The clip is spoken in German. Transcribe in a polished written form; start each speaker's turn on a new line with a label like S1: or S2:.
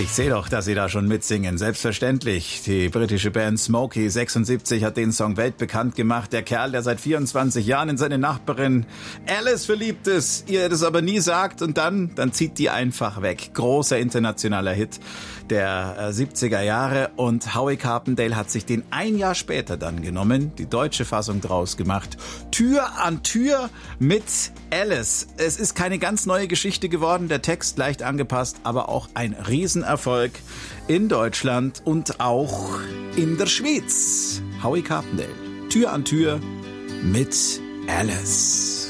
S1: Ich sehe doch, dass Sie da schon mitsingen. Selbstverständlich. Die britische Band Smokey 76 hat den Song weltbekannt gemacht. Der Kerl, der seit 24 Jahren in seine Nachbarin Alice verliebt ist, ihr das aber nie sagt und dann zieht die einfach weg. Großer internationaler Hit der 70er Jahre und Howie Carpendale hat sich den ein Jahr später dann genommen, die deutsche Fassung draus gemacht. Tür an Tür mit Alice. Es ist keine ganz neue Geschichte geworden, der Text leicht angepasst, aber auch ein Riesenerfolg in Deutschland und auch in der Schweiz. Howie Carpendale, Tür an Tür mit Alice.